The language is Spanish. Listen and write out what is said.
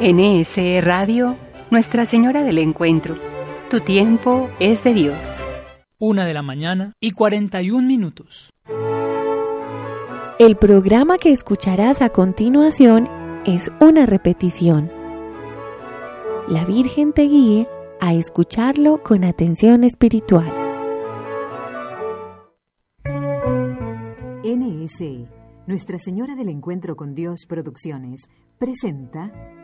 NSE Radio, Nuestra Señora del Encuentro. Tu tiempo es de Dios. 1:41 El programa que escucharás a continuación es una repetición. La Virgen te guíe a escucharlo con atención espiritual. NSE, Nuestra Señora del Encuentro con Dios Producciones, presenta